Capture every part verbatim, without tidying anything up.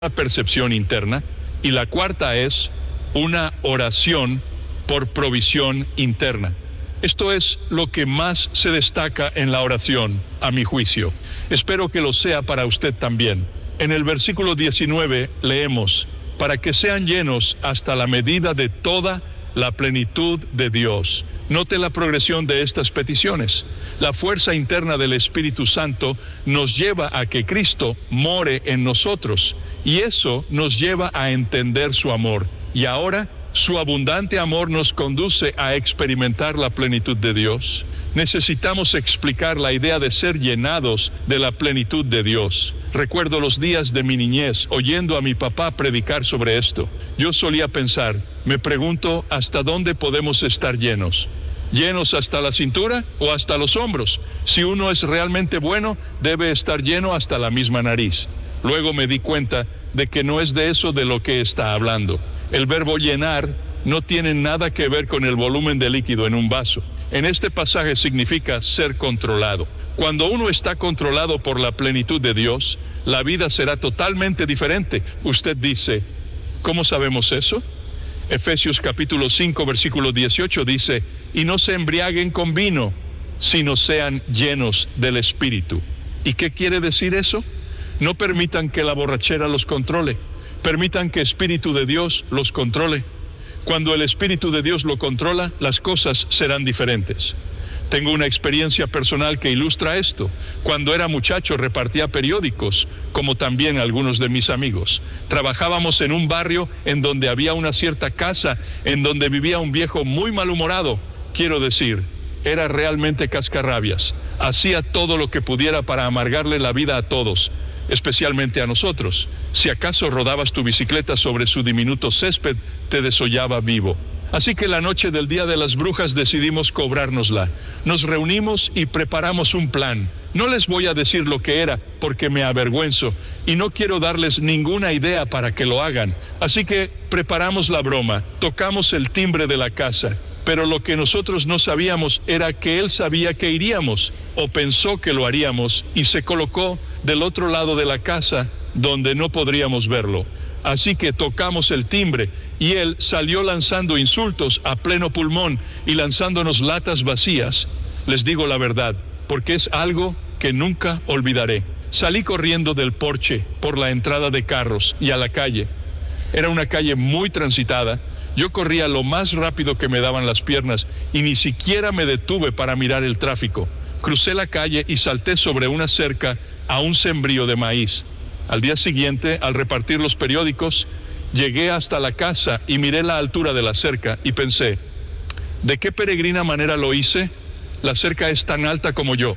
percepción interna, y la cuarta es una oración por provisión interna. Esto es lo que más se destaca en la oración, a mi juicio. Espero que lo sea para usted también. En el versículo diecinueve leemos: para que sean llenos hasta la medida de toda la plenitud de Dios. Note la progresión de estas peticiones. La fuerza interna del Espíritu Santo nos lleva a que Cristo more en nosotros, y eso nos lleva a entender su amor. Y ahora, su abundante amor nos conduce a experimentar la plenitud de Dios. Necesitamos explicar la idea de ser llenados de la plenitud de Dios. Recuerdo los días de mi niñez oyendo a mi papá predicar sobre esto. Yo solía pensar, me pregunto, ¿hasta dónde podemos estar llenos? ¿Llenos hasta la cintura o hasta los hombros? Si uno es realmente bueno, debe estar lleno hasta la misma nariz. Luego me di cuenta de que no es de eso de lo que está hablando. El verbo llenar no tiene nada que ver con el volumen de líquido en un vaso. En este pasaje significa ser controlado. Cuando uno está controlado por la plenitud de Dios, la vida será totalmente diferente. Usted dice, ¿cómo sabemos eso? Efesios capítulo cinco, versículo dieciocho dice, y no se embriaguen con vino, sino sean llenos del Espíritu. ¿Y qué quiere decir eso? No permitan que la borrachera los controle. Permitan que el Espíritu de Dios los controle. Cuando el Espíritu de Dios lo controla, las cosas serán diferentes. Tengo una experiencia personal que ilustra esto. Cuando era muchacho repartía periódicos, como también algunos de mis amigos. Trabajábamos en un barrio en donde había una cierta casa, en donde vivía un viejo muy malhumorado. Quiero decir, era realmente cascarrabias. Hacía todo lo que pudiera para amargarle la vida a todos, especialmente a nosotros. Si acaso rodabas tu bicicleta sobre su diminuto césped, te desollaba vivo. Así que la noche del Día de las Brujas decidimos cobrárnosla. Nos reunimos y preparamos un plan. No les voy a decir lo que era, porque me avergüenzo, y no quiero darles ninguna idea para que lo hagan. Así que preparamos la broma, tocamos el timbre de la casa, pero lo que nosotros no sabíamos era que él sabía que iríamos, o pensó que lo haríamos, y se colocó del otro lado de la casa, donde no podríamos verlo. Así que tocamos el timbre, y él salió lanzando insultos a pleno pulmón y lanzándonos latas vacías. Les digo la verdad, porque es algo que nunca olvidaré. Salí corriendo del porche por la entrada de carros y a la calle. Era una calle muy transitada. Yo corría lo más rápido que me daban las piernas y ni siquiera me detuve para mirar el tráfico. Crucé la calle y salté sobre una cerca a un sembrío de maíz. Al día siguiente, al repartir los periódicos, llegué hasta la casa y miré la altura de la cerca y pensé, ¿de qué peregrina manera lo hice? La cerca es tan alta como yo.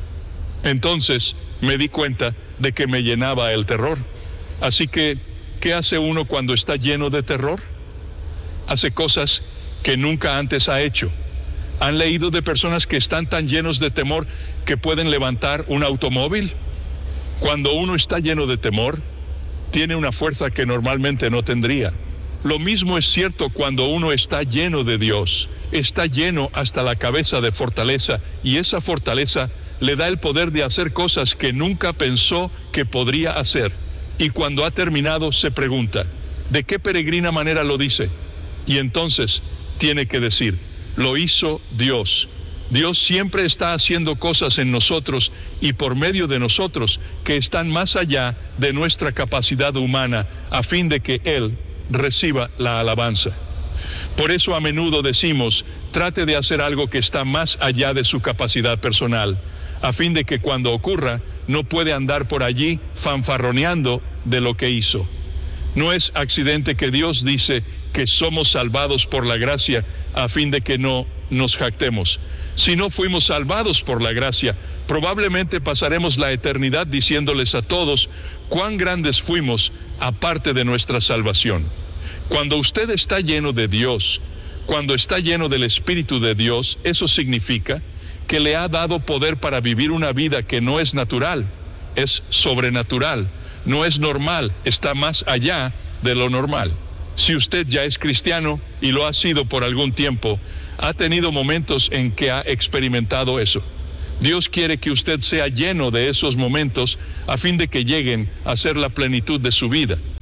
Entonces me di cuenta de que me llenaba el terror. Así que, ¿qué hace uno cuando está lleno de terror? Hace cosas que nunca antes ha hecho. ¿Han leído de personas que están tan llenos de temor que pueden levantar un automóvil? Cuando uno está lleno de temor, tiene una fuerza que normalmente no tendría. Lo mismo es cierto cuando uno está lleno de Dios. Está lleno hasta la cabeza de fortaleza, y esa fortaleza le da el poder de hacer cosas que nunca pensó que podría hacer. Y cuando ha terminado, se pregunta, ¿de qué peregrina manera lo dice? Y entonces tiene que decir, lo hizo Dios. Dios siempre está haciendo cosas en nosotros y por medio de nosotros que están más allá de nuestra capacidad humana, a fin de que Él reciba la alabanza. Por eso a menudo decimos, trate de hacer algo que está más allá de su capacidad personal, a fin de que cuando ocurra no puede andar por allí fanfarroneando de lo que hizo. No es accidente que Dios dice que somos salvados por la gracia, a fin de que no nos jactemos. Si no fuimos salvados por la gracia, probablemente pasaremos la eternidad diciéndoles a todos cuán grandes fuimos aparte de nuestra salvación. Cuando usted está lleno de Dios, cuando está lleno del Espíritu de Dios, eso significa que le ha dado poder para vivir una vida que no es natural, es sobrenatural, no es normal, está más allá de lo normal. Si usted ya es cristiano y lo ha sido por algún tiempo, ha tenido momentos en que ha experimentado eso. Dios quiere que usted sea lleno de esos momentos a fin de que lleguen a ser la plenitud de su vida.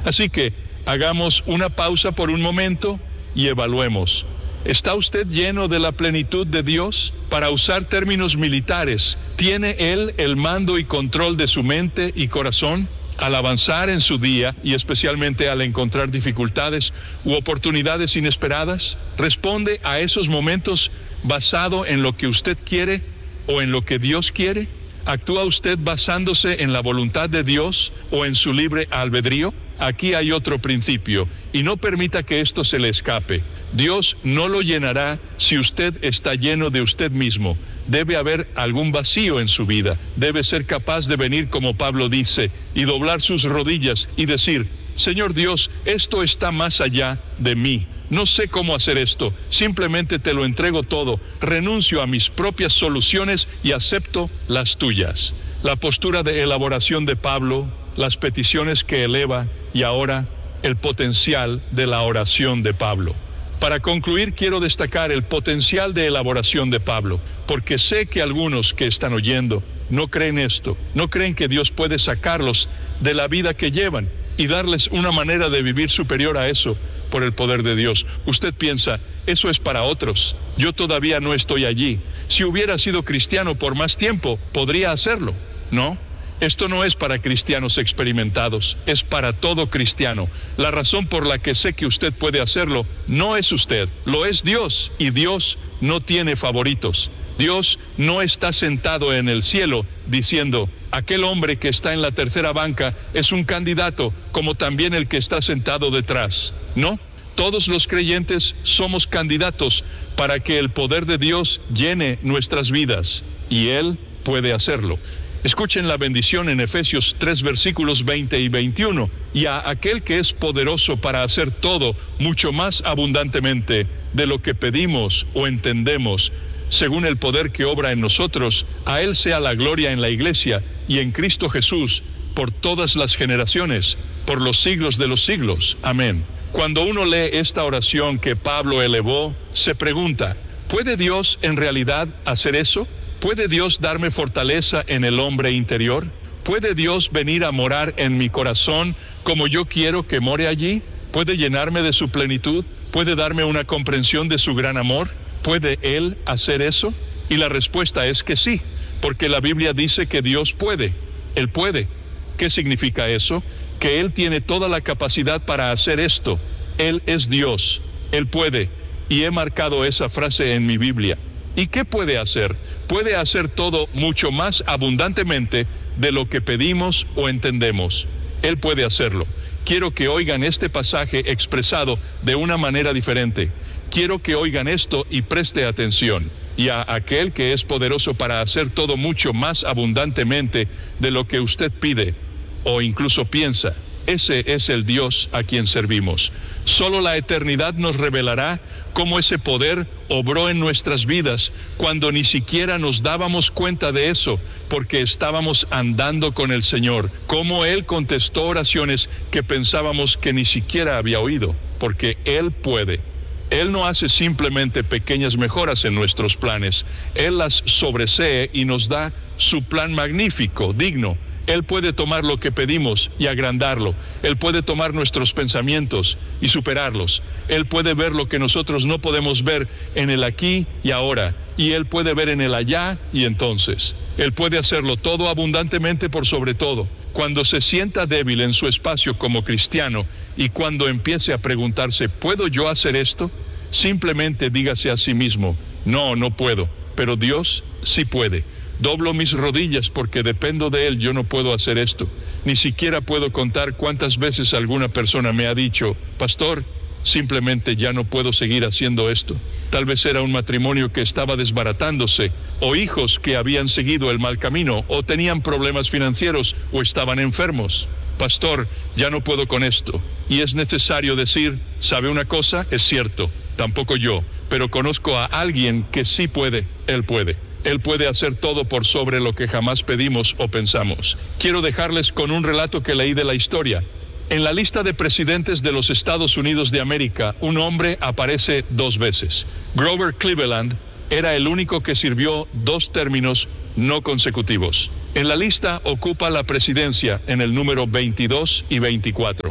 Así que hagamos una pausa por un momento y evaluemos. ¿Está usted lleno de la plenitud de Dios? Para usar términos militares, ¿tiene Él el mando y control de su mente y corazón? Al avanzar en su día, y especialmente al encontrar dificultades u oportunidades inesperadas, ¿responde a esos momentos basado en lo que usted quiere o en lo que Dios quiere? ¿Actúa usted basándose en la voluntad de Dios o en su libre albedrío? Aquí hay otro principio, y no permita que esto se le escape. Dios no lo llenará si usted está lleno de usted mismo. Debe haber algún vacío en su vida. Debe ser capaz de venir, como Pablo dice, y doblar sus rodillas y decir: Señor Dios, esto está más allá de mí. No sé cómo hacer esto, simplemente te lo entrego todo, renuncio a mis propias soluciones y acepto las tuyas. La postura de elaboración de Pablo, las peticiones que eleva y ahora el potencial de la oración de Pablo. Para concluir, quiero destacar el potencial de elaboración de Pablo, porque sé que algunos que están oyendo no creen esto, no creen que Dios puede sacarlos de la vida que llevan y darles una manera de vivir superior a eso por el poder de Dios. Usted piensa, eso es para otros, yo todavía no estoy allí. Si hubiera sido cristiano por más tiempo, podría hacerlo. No, esto no es para cristianos experimentados, es para todo cristiano. La razón por la que sé que usted puede hacerlo no es usted, lo es Dios, y Dios no tiene favoritos. Dios no está sentado en el cielo diciendo: aquel hombre que está en la tercera banca es un candidato, como también el que está sentado detrás. No, todos los creyentes somos candidatos para que el poder de Dios llene nuestras vidas, y Él puede hacerlo. Escuchen la bendición en Efesios tres, versículos veinte y veintiuno. Y a aquel que es poderoso para hacer todo mucho más abundantemente de lo que pedimos o entendemos, según el poder que obra en nosotros, a Él sea la gloria en la Iglesia y en Cristo Jesús por todas las generaciones, por los siglos de los siglos. Amén. Cuando uno lee esta oración que Pablo elevó, se pregunta: ¿puede Dios en realidad hacer eso? ¿Puede Dios darme fortaleza en el hombre interior? ¿Puede Dios venir a morar en mi corazón como yo quiero que more allí? ¿Puede llenarme de su plenitud? ¿Puede darme una comprensión de su gran amor? ¿Puede Él hacer eso? Y la respuesta es que sí, porque la Biblia dice que Dios puede. Él puede. ¿Qué significa eso? Que Él tiene toda la capacidad para hacer esto. Él es Dios. Él puede. Y he marcado esa frase en mi Biblia. ¿Y qué puede hacer? Puede hacer todo mucho más abundantemente de lo que pedimos o entendemos. Él puede hacerlo. Quiero que oigan este pasaje expresado de una manera diferente. Quiero que oigan esto y preste atención. Y a aquel que es poderoso para hacer todo mucho más abundantemente de lo que usted pide o incluso piensa. Ese es el Dios a quien servimos. Solo la eternidad nos revelará cómo ese poder obró en nuestras vidas cuando ni siquiera nos dábamos cuenta de eso, porque estábamos andando con el Señor. Cómo Él contestó oraciones que pensábamos que ni siquiera había oído, porque Él puede. Él no hace simplemente pequeñas mejoras en nuestros planes. Él las sobresee y nos da su plan magnífico, digno. Él puede tomar lo que pedimos y agrandarlo. Él puede tomar nuestros pensamientos y superarlos. Él puede ver lo que nosotros no podemos ver en el aquí y ahora. Y Él puede ver en el allá y entonces. Él puede hacerlo todo abundantemente por sobre todo. Cuando se sienta débil en su espacio como cristiano y cuando empiece a preguntarse: ¿puedo yo hacer esto? Simplemente dígase a sí mismo: no, no puedo, pero Dios sí puede. Doblo mis rodillas porque dependo de Él, yo no puedo hacer esto. Ni siquiera puedo contar cuántas veces alguna persona me ha dicho: pastor, simplemente ya no puedo seguir haciendo esto. Tal vez era un matrimonio que estaba desbaratándose, o hijos que habían seguido el mal camino, o tenían problemas financieros, o estaban enfermos. Pastor, ya no puedo con esto. Y es necesario decir: ¿sabe una cosa? Es cierto, tampoco yo, pero conozco a alguien que sí puede. Él puede. Él puede hacer todo por sobre lo que jamás pedimos o pensamos. Quiero dejarles con un relato que leí de la historia. En la lista de presidentes de los Estados Unidos de América, un hombre aparece dos veces. Grover Cleveland era el único que sirvió dos términos no consecutivos. En la lista ocupa la presidencia en el número veintidós y veinticuatro.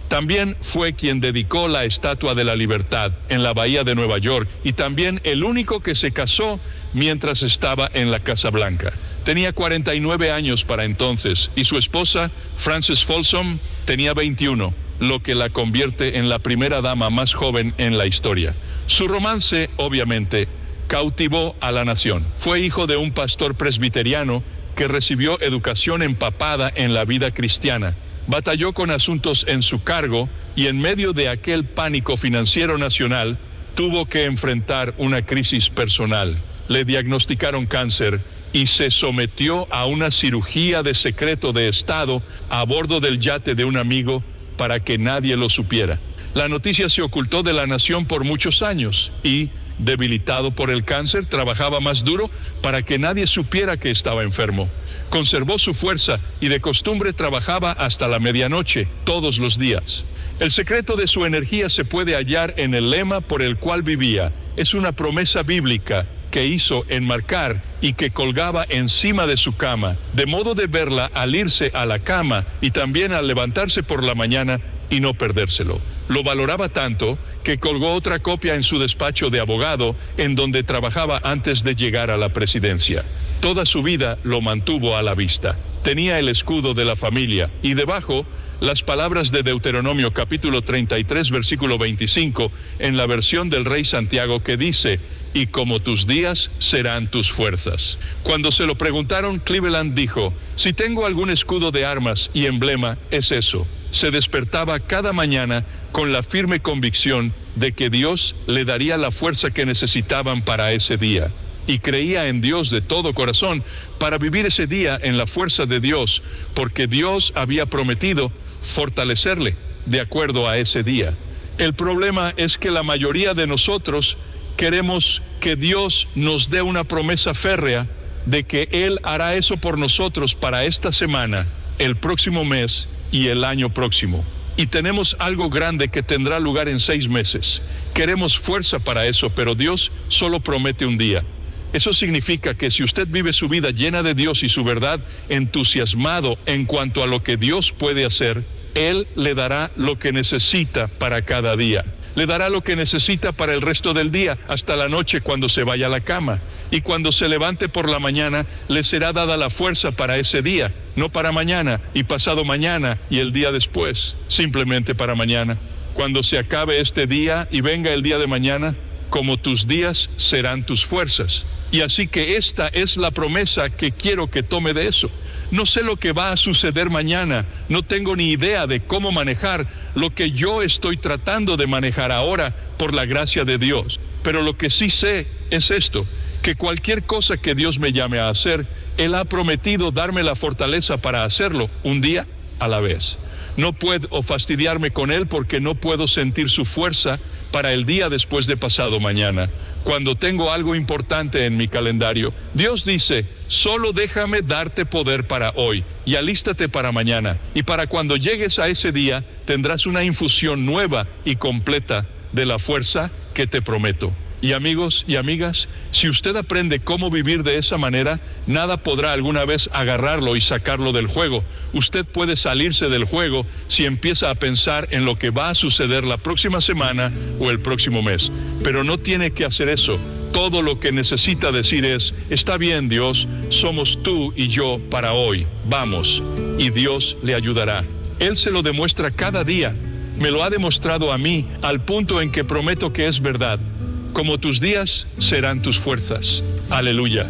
También fue quien dedicó la Estatua de la Libertad en la Bahía de Nueva York y también el único que se casó mientras estaba en la Casa Blanca. Tenía cuarenta y nueve años para entonces y su esposa, Frances Folsom, tenía veintiuno, lo que la convierte en la primera dama más joven en la historia. Su romance, obviamente, cautivó a la nación. Fue hijo de un pastor presbiteriano que recibió educación empapada en la vida cristiana. Batalló con asuntos en su cargo y en medio de aquel pánico financiero nacional, tuvo que enfrentar una crisis personal. Le diagnosticaron cáncer y se sometió a una cirugía de secreto de Estado a bordo del yate de un amigo para que nadie lo supiera. La noticia se ocultó de la nación por muchos años y, debilitado por el cáncer, trabajaba más duro para que nadie supiera que estaba enfermo. Conservó su fuerza y de costumbre trabajaba hasta la medianoche, todos los días. El secreto de su energía se puede hallar en el lema por el cual vivía. Es una promesa bíblica que hizo enmarcar y que colgaba encima de su cama, de modo de verla al irse a la cama y también al levantarse por la mañana y no perdérselo. Lo valoraba tanto que colgó otra copia en su despacho de abogado, en donde trabajaba antes de llegar a la presidencia. Toda su vida lo mantuvo a la vista. Tenía el escudo de la familia y debajo las palabras de Deuteronomio capítulo treinta y tres versículo veinticinco en la versión del Rey Santiago que dice: y como tus días serán tus fuerzas. Cuando se lo preguntaron, Cleveland dijo: si tengo algún escudo de armas y emblema, es eso. Se despertaba cada mañana con la firme convicción de que Dios le daría la fuerza que necesitaban para ese día. Y creía en Dios de todo corazón para vivir ese día en la fuerza de Dios, porque Dios había prometido fortalecerle de acuerdo a ese día. El problema es que la mayoría de nosotros queremos que Dios nos dé una promesa férrea de que Él hará eso por nosotros para esta semana, el próximo mes y el año próximo. Y tenemos algo grande que tendrá lugar en seis meses. Queremos fuerza para eso, pero Dios solo promete un día. Eso significa que si usted vive su vida llena de Dios y su verdad, entusiasmado en cuanto a lo que Dios puede hacer, Él le dará lo que necesita para cada día. Le dará lo que necesita para el resto del día, hasta la noche cuando se vaya a la cama. Y cuando se levante por la mañana, le será dada la fuerza para ese día, no para mañana y pasado mañana y el día después, simplemente para mañana. Cuando se acabe este día y venga el día de mañana, como tus días serán tus fuerzas. Y así que esta es la promesa que quiero que tome de eso. No sé lo que va a suceder mañana, no tengo ni idea de cómo manejar lo que yo estoy tratando de manejar ahora por la gracia de Dios. Pero lo que sí sé es esto, que cualquier cosa que Dios me llame a hacer, Él ha prometido darme la fortaleza para hacerlo un día a la vez. No puedo fastidiarme con Él porque no puedo sentir su fuerza para el día después de pasado mañana, cuando tengo algo importante en mi calendario. Dios dice: solo déjame darte poder para hoy y alístate para mañana, y para cuando llegues a ese día tendrás una infusión nueva y completa de la fuerza que te prometo. Y amigos y amigas, si usted aprende cómo vivir de esa manera, nada podrá alguna vez agarrarlo y sacarlo del juego. Usted puede salirse del juego si empieza a pensar en lo que va a suceder la próxima semana o el próximo mes. Pero no tiene que hacer eso. Todo lo que necesita decir es: está bien, Dios, somos tú y yo para hoy. Vamos. Y Dios le ayudará. Él se lo demuestra cada día. Me lo ha demostrado a mí al punto en que prometo que es verdad. Como tus días serán tus fuerzas. Aleluya.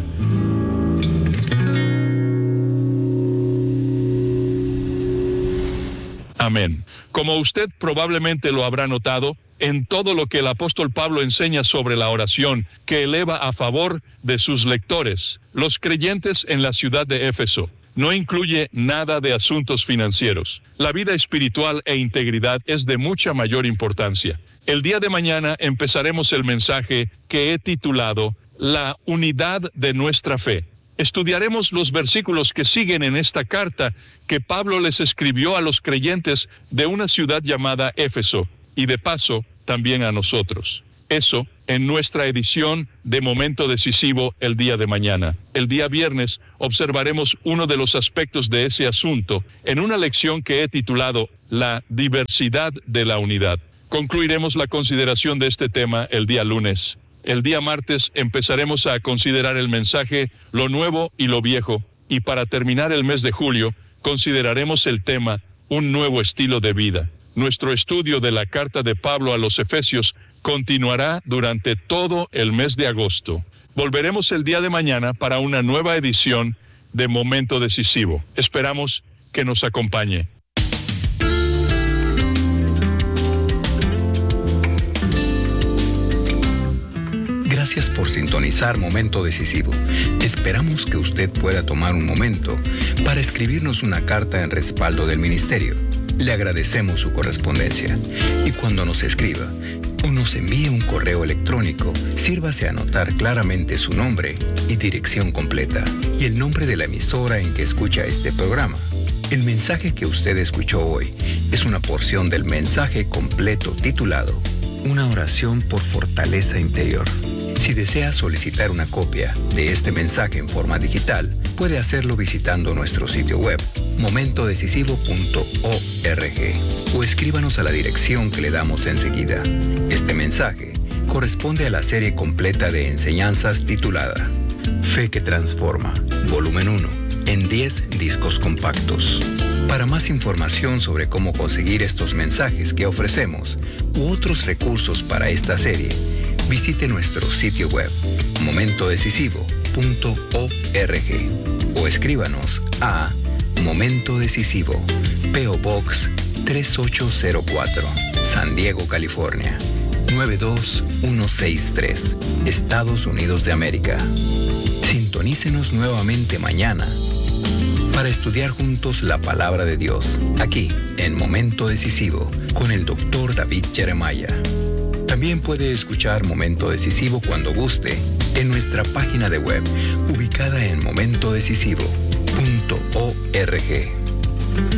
Amén. Como usted probablemente lo habrá notado, en todo lo que el apóstol Pablo enseña sobre la oración que eleva a favor de sus lectores, los creyentes en la ciudad de Éfeso, no incluye nada de asuntos financieros. La vida espiritual e integridad es de mucha mayor importancia. El día de mañana empezaremos el mensaje que he titulado La unidad de nuestra fe. Estudiaremos los versículos que siguen en esta carta que Pablo les escribió a los creyentes de una ciudad llamada Éfeso, y de paso también a nosotros. Eso en nuestra edición de Momento Decisivo el día de mañana. El día viernes observaremos uno de los aspectos de ese asunto en una lección que he titulado La diversidad de la unidad. Concluiremos la consideración de este tema el día lunes. El día martes empezaremos a considerar el mensaje Lo nuevo y lo viejo. Y para terminar el mes de julio, consideraremos el tema Un nuevo estilo de vida. Nuestro estudio de la carta de Pablo a los Efesios continuará durante todo el mes de agosto. Volveremos el día de mañana para una nueva edición de Momento Decisivo. Esperamos que nos acompañe. Gracias por sintonizar Momento Decisivo. Esperamos que usted pueda tomar un momento para escribirnos una carta en respaldo del ministerio. Le agradecemos su correspondencia y cuando nos escriba o nos envíe un correo electrónico, sírvase a anotar claramente su nombre y dirección completa y el nombre de la emisora en que escucha este programa. El mensaje que usted escuchó hoy es una porción del mensaje completo titulado Una oración por fortaleza interior. Si desea solicitar una copia de este mensaje en forma digital, puede hacerlo visitando nuestro sitio web, momento decisivo punto org, o escríbanos a la dirección que le damos enseguida. Este mensaje corresponde a la serie completa de enseñanzas titulada Fe que Transforma, volumen uno, en diez discos compactos. Para más información sobre cómo conseguir estos mensajes que ofrecemos u otros recursos para esta serie, visite nuestro sitio web, momento decisivo punto org, o escríbanos a Momento Decisivo, P O Box tres ocho cero cuatro, San Diego, California, nueve dos uno seis tres, Estados Unidos de América. Sintonícenos nuevamente mañana para estudiar juntos la palabra de Dios, aquí en Momento Decisivo, con el doctor David Jeremiah. También puede escuchar Momento Decisivo cuando guste en nuestra página de web, ubicada en momento decisivo punto org.